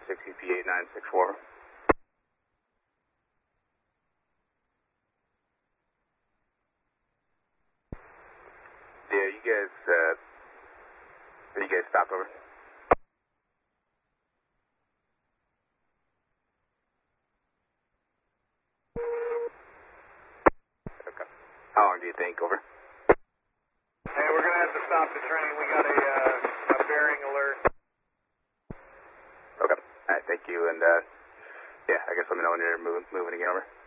6EP8964. Yeah, you guys stopped over? Okay. How long do you think, over? Hey, we're going to have to stop the train. We got a bearing alert. Okay. All right, thank you. And, yeah, I guess let me know when you're moving again, over.